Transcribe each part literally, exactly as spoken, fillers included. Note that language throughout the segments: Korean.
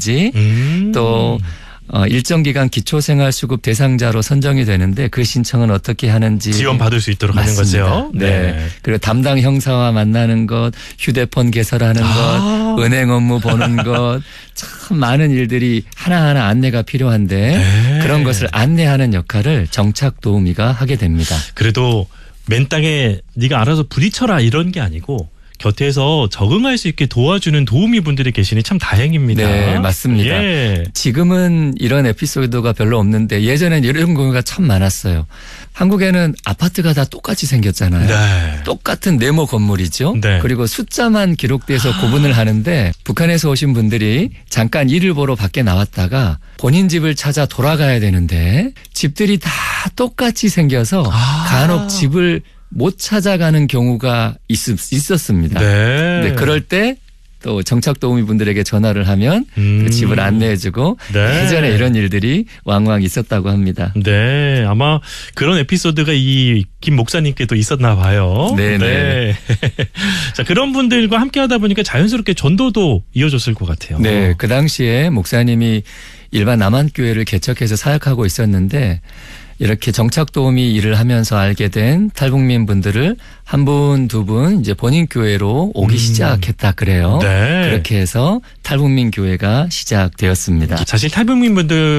되는지 음. 또 어, 일정 기간 기초생활수급 대상자로 선정이 되는데 그 신청은 어떻게 하는지 지원받을 수 있도록 맞습니다. 하는 거죠. 네. 네. 그리고 담당 형사와 만나는 것, 휴대폰 개설하는 아. 것, 은행 업무 보는 것, 참 많은 일들이 하나하나 안내가 필요한데 네. 그런 것을 안내하는 역할을 정착도우미가 하게 됩니다. 그래도 맨 땅에 네가 알아서 부딪혀라 이런 게 아니고 곁에서 적응할 수 있게 도와주는 도우미 분들이 계시니 참 다행입니다. 네, 맞습니다. 예. 지금은 이런 에피소드가 별로 없는데 예전엔 이런 경우가 참 많았어요. 한국에는 아파트가 다 똑같이 생겼잖아요. 네. 똑같은 네모 건물이죠. 네. 그리고 숫자만 기록돼서 구분을 하는데 북한에서 오신 분들이 잠깐 일을 보러 밖에 나왔다가 본인 집을 찾아 돌아가야 되는데 집들이 다 똑같이 생겨서 아. 간혹 집을 못 찾아가는 경우가 있, 있었습니다. 네. 근데 그럴 때 또 정착도우미 분들에게 전화를 하면 음. 그 집을 안내해주고 네. 예전에 이런 일들이 왕왕 있었다고 합니다. 네, 아마 그런 에피소드가 이 김 목사님께도 있었나 봐요. 네네. 네. 자, 그런 분들과 함께 하다 보니까 자연스럽게 전도도 이어졌을 것 같아요. 네, 그 당시에 목사님이 일반 남한교회를 개척해서 사역하고 있었는데 이렇게 정착도우미 일을 하면서 알게 된 탈북민 분들을 한 분, 두 분 이제 본인 교회로 오기 음. 시작했다 그래요. 네. 그렇게 해서 탈북민 교회가 시작되었습니다. 사실 탈북민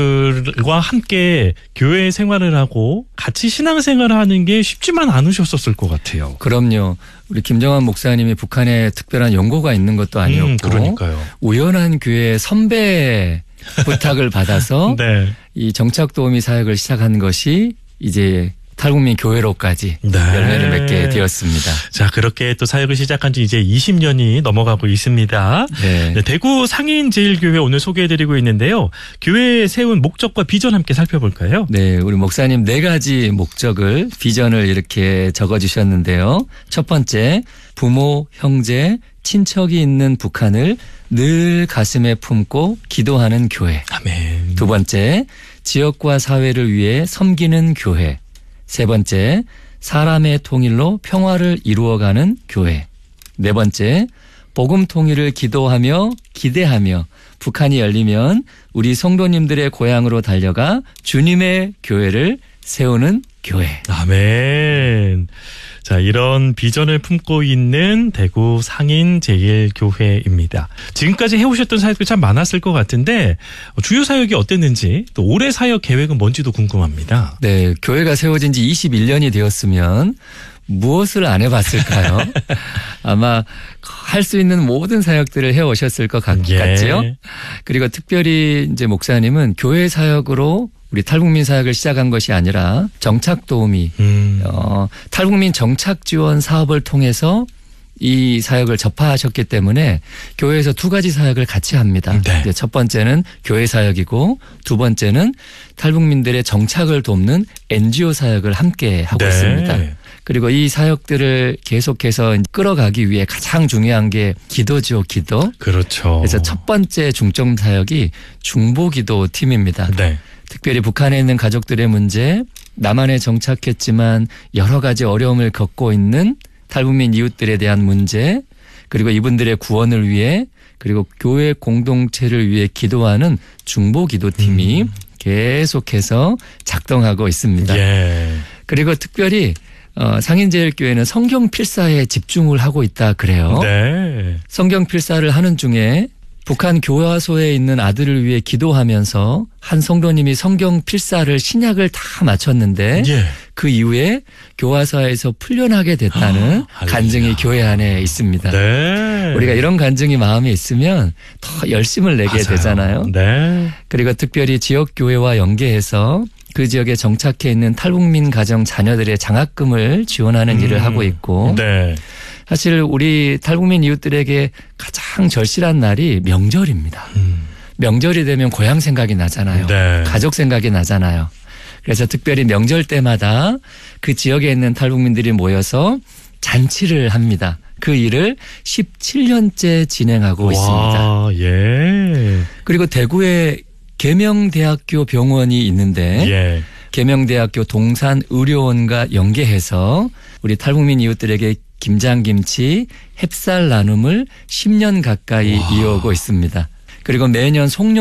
분들과 함께 교회 생활을 하고 같이 신앙생활을 하는 게 쉽지만 않으셨었을 것 같아요. 그럼요. 우리 김정환 목사님이 북한에 특별한 연고가 있는 것도 아니었고 음, 그러니까요. 우연한 교회 선배 부탁을 받아서 네. 이 정착도우미 사역을 시작한 것이 이제 탈북민 교회로까지 네. 열매를 맺게 되었습니다. 자, 그렇게 또 사역을 시작한 지 이제 이십 년이 넘어가고 있습니다. 네. 네, 대구 상인제일교회 오늘 소개해드리고 있는데요. 교회에 세운 목적과 비전 함께 살펴볼까요? 네, 우리 목사님 네 가지 목적을 비전을 이렇게 적어주셨는데요. 첫 번째, 부모, 형제, 친척이 있는 북한을 늘 가슴에 품고 기도하는 교회. 아멘. 두 번째, 지역과 사회를 위해 섬기는 교회. 세 번째, 사람의 통일로 평화를 이루어가는 교회. 네 번째, 복음 통일을 기도하며 기대하며 북한이 열리면 우리 성도님들의 고향으로 달려가 주님의 교회를 세우는 교회. 아멘. 자, 이런 비전을 품고 있는 대구 상인제일교회입니다. 지금까지 해오셨던 사역도 참 많았을 것 같은데 주요 사역이 어땠는지 또 올해 사역 계획은 뭔지도 궁금합니다. 네, 교회가 세워진 지 이십일 년이 되었으면 무엇을 안 해봤을까요? 아마 할 수 있는 모든 사역들을 해오셨을 것 같, 예. 같죠? 그리고 특별히 이제 목사님은 교회 사역으로 우리 탈북민 사역을 시작한 것이 아니라 정착도우미, 음. 어, 탈북민 정착 지원 사업을 통해서 이 사역을 접하셨기 때문에 교회에서 두 가지 사역을 같이 합니다. 네. 이제 첫 번째는 교회 사역이고 두 번째는 탈북민들의 정착을 돕는 엔지오 사역을 함께 하고 네. 있습니다. 그리고 이 사역들을 계속해서 끌어가기 위해 가장 중요한 게 기도죠, 기도. 그렇죠. 그래서 첫 번째 중점 사역이 중보기도 팀입니다. 네. 특별히 북한에 있는 가족들의 문제, 남한에 정착했지만 여러 가지 어려움을 겪고 있는 탈북민 이웃들에 대한 문제, 그리고 이분들의 구원을 위해 그리고 교회 공동체를 위해 기도하는 중보기도팀이 음. 계속해서 작동하고 있습니다. 예. 그리고 특별히 어, 상인제일교회는 성경 필사에 집중을 하고 있다 그래요. 네. 성경 필사를 하는 중에 북한 교화소에 있는 아들을 위해 기도하면서 한 성도님이 성경 필사를 신약을 다 마쳤는데 예. 그 이후에 교화소에서 풀려나게 됐다는 아, 간증이 교회 안에 있습니다. 네. 우리가 이런 간증이 마음에 있으면 더 열심을 내게 맞아요. 되잖아요. 네. 그리고 특별히 지역교회와 연계해서 그 지역에 정착해 있는 탈북민 가정 자녀들의 장학금을 지원하는 음. 일을 하고 있고 네. 사실 우리 탈북민 이웃들에게 가장 절실한 날이 명절입니다. 음. 명절이 되면 고향 생각이 나잖아요. 네. 가족 생각이 나잖아요. 그래서 특별히 명절 때마다 그 지역에 있는 탈북민들이 모여서 잔치를 합니다. 그 일을 십칠 년째 진행하고 와, 있습니다. 예. 그리고 대구에 계명대학교 병원이 있는데 예. 계명대학교 동산의료원과 연계해서 우리 탈북민 이웃들에게 김장김치, 햅쌀 나눔을 십 년 가까이 와. 이어오고 있습니다. 그리고 매년 송년